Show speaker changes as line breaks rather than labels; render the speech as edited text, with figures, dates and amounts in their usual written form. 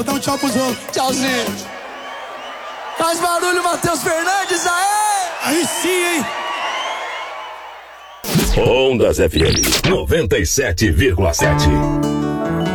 Dá um tchau pros outros.
Tchauzinho. Faz barulho, Matheus Fernandes, aê!
Aí sim, hein?
Ondas FM 97,7.